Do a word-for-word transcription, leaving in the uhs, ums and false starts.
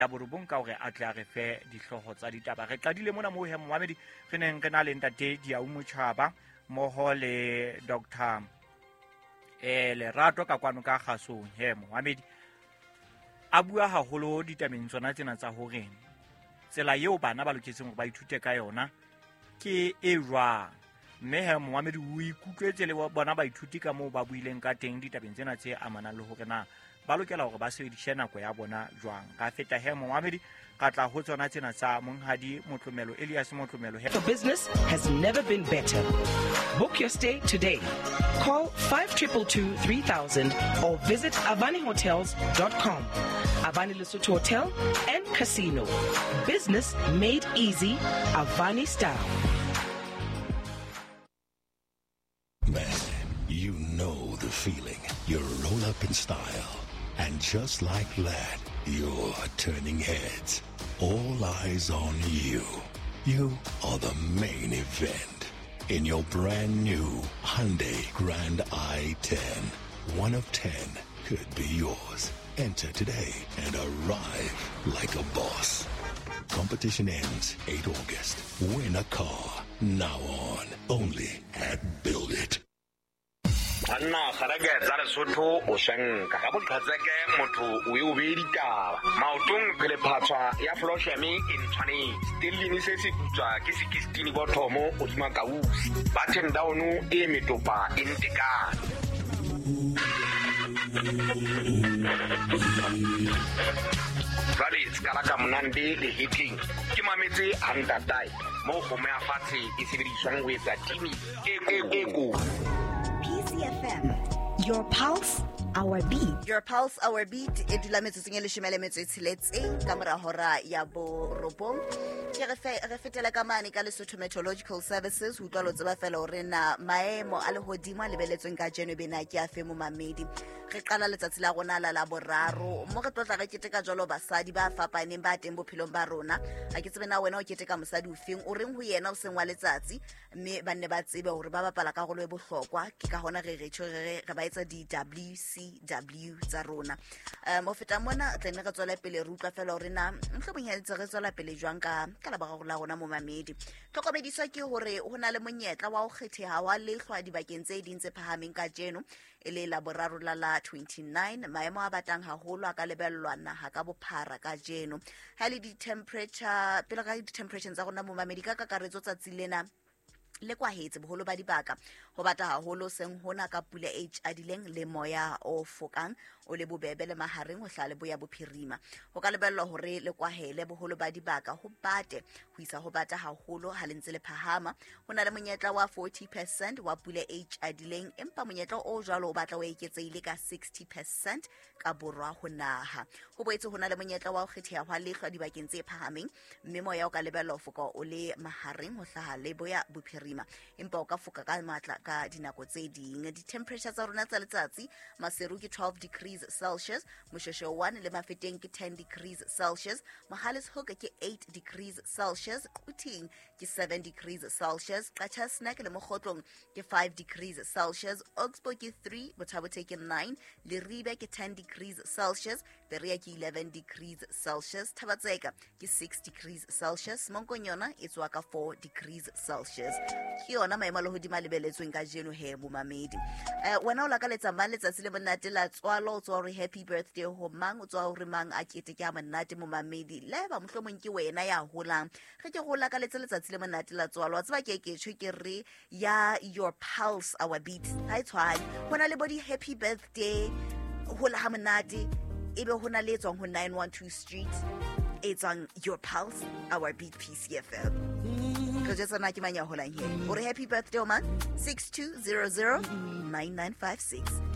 ya borobong ka hore a tle a re fe dihloho tsa ditaba. Re qadile mona mo he Mohamedi re neng re na le ntate Diaumo Chaba moho le Doctor eh Lerato ka kwano ka Gasong he Mohamedi a bua haholo ditabeng tsona tsena tsa hore tsela eo bana ba loketseng hore ba ithute ka yona ke e jwang. Mme he Mohamedi o ikutlwetse le bona ba ithuti ka moo ba buileng ka teng ditabeng tsena tse amanang le hore na ba lokela hore ba sebedishe nako ya bona jwang. Ka feta he Mohamedi ka tla ho tsona tsena tsa monghadi Motlomelo Elias Motlomelo. For business has never been better. Book your stay today. Call five two two two three thousand or visit avani hotels dot com. Avani Lesotho Hotel and Casino. Business made easy, Avani style. Man, you know the feeling. You roll up in style. And just like that, you're turning heads. All eyes on you. You are the main event in your brand new Hyundai Grand i ten. One of ten could be yours. Enter today and arrive like a boss. Competition ends eighth of August. Win a car now on. Only at Build It. Anna kharaga tsara sotho o shanka ka botlhatseke motho o e obeditaba maotong pele phatswa ya floshami in tshwane stilini se se kutswa ke sixteen bothomo o di makausi button down e metopa intikana Vale skala ka monande le hitting ke mametse handatai mo go me afatse e sebediswang ho etsa timi e go P C F M, your pulse, our beat. Your pulse, our beat. E dula metsotsong e leshome le metso e tsheletseng ka mora hora ya bo robong. Ke re fe re fetela ka mane ka Lesotho Meteorological Services ho tlo tseba fela hore na maemo a lehodimo a lebeletsweng ka jeno bena ke a fe mo mamedi. Re qala letsatsi la rona la la boraro mo re tlotla re keteka jalo basadi ba fapaneng ba teng bophelong ba rona. A ke tsebe na wena o keteka mosadi o feng o reng ho yena o seng wa letsatsi mme ba ne ba tsebe hore ba bapala karolo e bohlokwa ke ka hona re re re re ba etsa di W C W tsa rona. Um o feta mona tsene re tswela pele re utlwa fela hore na mhlobong ya tse re tswela pele jwang ka ka la ba go la rona mo mamedi. Tlhokomediso ke hore ho na le monyetla wa ho kgetheha wa lehlwa dibakeng tse ding tse phahameng ka jeno e le la boraro la la twenty-nine maemo a batang haholo a ka lebellwa naha ka bophara ka jeno ha le di temperature pele ka di temperature tsa rona mo mamedi ka kakaretso tsa tsilena le kwa hetse boholo ba dibaka ho bata haholo seng hona ka pula H adileng le moya o fokang o le bobebe le mahareng ho hlale boya bophirima ho ka lebellwa hore le kwa hele boholo ba dibaka ho bate ho isa ho bata haholo ha le ntse le phahama ho na le monyetla wa forty percent wa pula H adileng empa monyetla o jwalo o batla o eketseile ka sixty percent ka borwa ho naha ho boetse ho na le monyetla wa ho kgetheha hwa lehlwa dibakeng tse phahameng mme moya o ka lebellwa ho foka o le mahareng ho hlaha le boya bophirima empa o ka foka ka matla ka dinako tse ding di temperature tsa rona tsa letsatsi Maseru ke twelve degrees Celsius Moshosho one le Mafeteng ke ten degrees Celsius Mahalishoek ke eight degrees Celsius Kuting ke seven degrees Celsius Qachasnak le Mogotlong ke five degrees Celsius Oxford ke three Bothabo ke nine Leribe ke ten degrees Celsius Berea ke eleven degrees Celsius Thabatseka ke six degrees Celsius Monkonyona e tswa ka four degrees Celsius ke yona maemo a lehodimo a lebeletsweng ka jeno he mo mamedi eh wena o la ka letsa mang letsatsi le monate la tswalo o tswa re happy birthday ho mang o tswa re mang a kete ke a monate mo mamedi le ba mohlomong ke wena ya holang re ke go la ka letsa letsatsi le monate la tswalo wa tseba ke ke tsho ke re ya your pulse our beat ha itshwane hona le body happy birthday ho la ha monate ebe hona le tswang ho nine one two street it's on your pulse our beat P C F M go just na ke manya holang here or happy birthday man six two zero zero nine nine five six